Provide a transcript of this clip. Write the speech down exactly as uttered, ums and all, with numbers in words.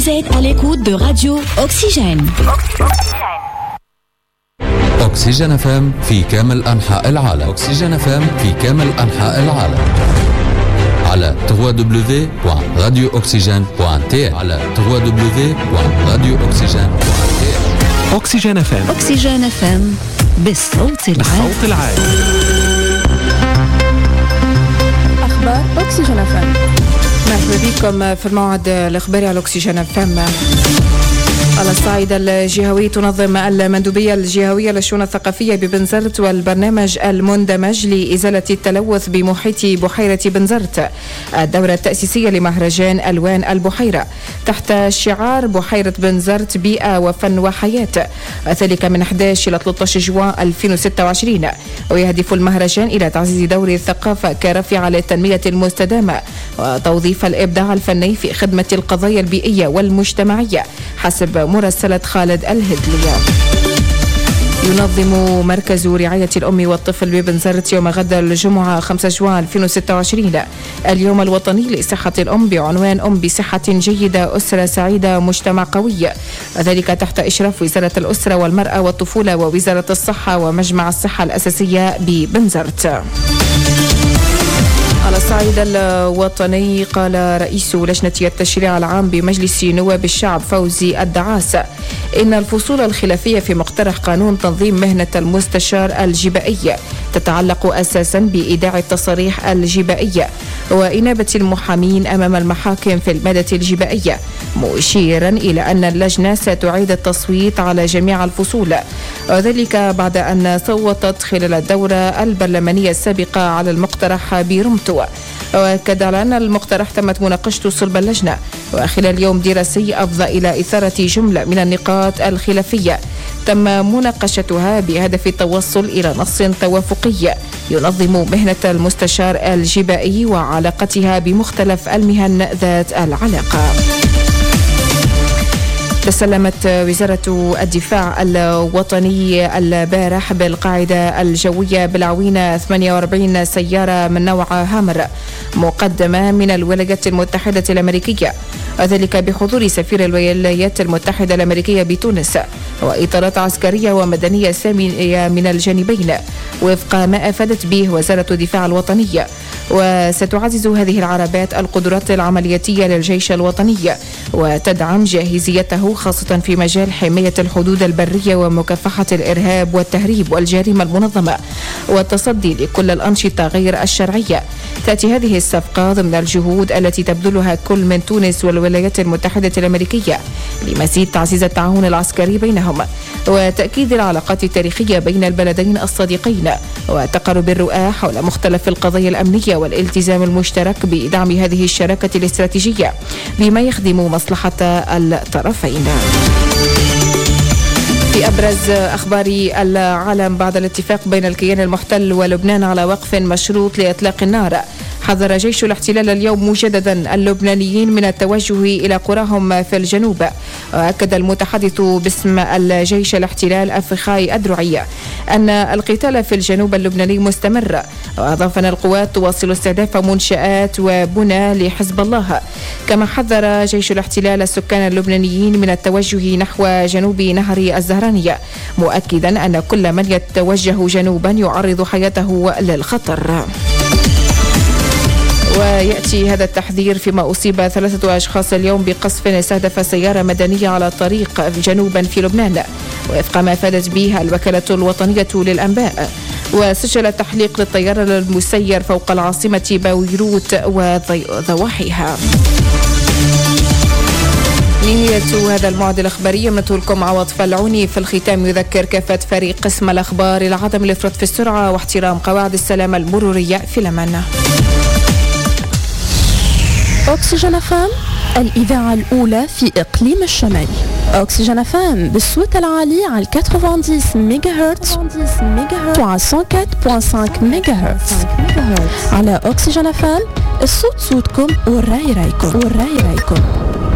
Vous êtes à l'écoute de Radio Oxygène. أكسجين اف ام في كامل أنحاء العالم. أكسجين اف ام في كامل أنحاء العالم على دبليو دبليو دبليو دوت راديو أكسجين دوت تي على دبليو دبليو دبليو دوت راديو أكسجين دوت تي. أكسجين اف ام. أكسجين اف ام بالصوت العالي. بالصوت العالي. أخبار أكسجين اف ام. مرحبا بكم في الموعد الإخباري على أكسجين اف ام. على الصعيد الجهوي تنظم المندوبية الجهوية للشؤون الثقافية ببنزرت والبرنامج المندمج لإزالة التلوث بمحيط بحيرة بنزرت الدورة التأسيسية لمهرجان ألوان البحيرة تحت شعار بحيرة بنزرت بيئة وفن وحياة، ذلك من أحد عشر إلى ثلاثة عشر جوان ألفين وستة وعشرين. ويهدف المهرجان إلى تعزيز دور الثقافة كرافعة للتنمية المستدامة وتوظيف الإبداع الفني في خدمة القضايا البيئية والمجتمعية حسب مراسلة خالد الهدلية. ينظم مركز رعاية الأم والطفل ببنزرت يوم غد الجمعة خمسة جوان ألفين وستة وعشرين اليوم الوطني لصحة الأم بعنوان أم بصحة جيدة أسرة سعيدة مجتمع قوي، وذلك تحت إشراف وزارة الأسرة والمرأة والطفولة ووزارة الصحة ومجمع الصحة الأساسية ببنزرت. على الصعيد الوطني قال رئيس لجنة التشريع العام بمجلس نواب الشعب فوزي الدعاس إن الفصول الخلافية في مقترح قانون تنظيم مهنة المستشار الجبائي تتعلق أساسا بإيداع التصاريح الجبائية وإنابة المحامين أمام المحاكم في المادة الجبائية، مشيرا إلى أن اللجنة ستعيد التصويت على جميع الفصول، وذلك بعد أن صوتت خلال الدورة البرلمانية السابقة على المقترح برمتو. وأكد على أن المقترح تمت مناقشته صلب اللجنة وخلال يوم دراسي أفضى إلى إثارة جملة من النقاط الخلافية تم مناقشتها بهدف التوصل إلى نص توافقي ينظم مهنة المستشار الجبائي وعلاقتها بمختلف المهن ذات العلاقة. تسلمت وزارة الدفاع الوطني البارح بالقاعدة الجوية بالعوينة ثمانية وأربعين سيارة من نوع هامر مقدمة من الولايات المتحدة الأمريكية، وذلك بحضور سفير الولايات المتحدة الأمريكية بتونس، وإطارات عسكرية ومدنية سامية من الجانبين وفق ما أفادت به وزارة الدفاع الوطنية. وستعزز هذه العربات القدرات العملياتية للجيش الوطني وتدعم جاهزيته خاصة في مجال حماية الحدود البرية ومكافحة الإرهاب والتهريب والجريمة المنظمة والتصدي لكل الأنشطة غير الشرعية. تأتي هذه الصفقة ضمن الجهود التي تبذلها كل من تونس والولايات المتحدة الأمريكية لمزيد تعزيز التعاون العسكري بينهم وتأكيد العلاقات التاريخية بين البلدين الصديقين وتقارب الرؤى حول مختلف القضايا الأمنية والالتزام المشترك بدعم هذه الشراكة الاستراتيجية بما يخدم مصلحة الطرفين. في أبرز أخبار العالم، بعد الاتفاق بين الكيان المحتل ولبنان على وقف مشروط لإطلاق النار، حذر جيش الاحتلال اليوم مجددا اللبنانيين من التوجه إلى قراهم في الجنوب. وأكد المتحدث باسم الجيش الاحتلال أفخاي أدرعي أن القتال في الجنوب اللبناني مستمر، وأضاف أن القوات تواصل استهداف منشآت وبنى لحزب الله. كما حذر جيش الاحتلال السكان اللبنانيين من التوجه نحو جنوب نهر الزهرانية، مؤكدا أن كل من يتوجه جنوبا يعرض حياته للخطر. ويأتي هذا التحذير فيما أصيب ثلاثة أشخاص اليوم بقصف استهدف سيارة مدنية على طريق جنوبا في لبنان، وفق ما أفادت به الوكالة الوطنية للأنباء. وسجل تحليق للطيارة المسير فوق العاصمة بيروت وضواحيها. نهاية هذا الموعد الإخباري يمنته لكم عوض فلعوني. في الختام يذكر كافة فريق قسم الأخبار العدم الإفراط في السرعة واحترام قواعد السلامة المرورية في الأمان. أكسجين اف ام، الإذاعة الأولى في إقليم الشمال. أكسجين اف ام بالصوت العالي على تسعين ميجا هرتز و على مية وأربعة فاصلة خمسة ميجا هرتز. على أكسجين اف ام الصوت صوتكم والرأي رأيكم والرأي رأيكم.